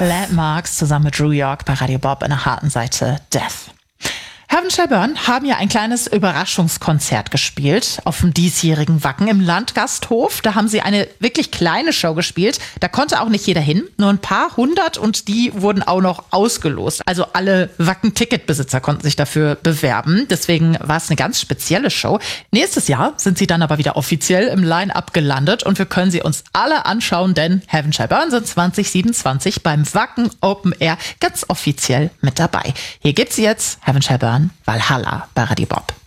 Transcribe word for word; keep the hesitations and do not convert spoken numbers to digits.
Landmarks zusammen mit Drew York bei Radio Bob in der harten Seite Death. Heaven Shall Burn haben ja ein kleines Überraschungskonzert gespielt auf dem diesjährigen Wacken im Landgasthof. Da haben sie eine wirklich kleine Show gespielt. Da konnte auch nicht jeder hin, nur ein paar hundert und die wurden auch noch ausgelost. Also alle Wacken-Ticketbesitzer konnten sich dafür bewerben. Deswegen war es eine ganz spezielle Show. Nächstes Jahr sind sie dann aber wieder offiziell im Line-Up gelandet und wir können sie uns alle anschauen, denn Heaven Shall Burn sind zwanzig siebenundzwanzig beim Wacken Open Air ganz offiziell mit dabei. Hier gibt's jetzt Heaven Shall Burn Valhalla bei Radio Bob.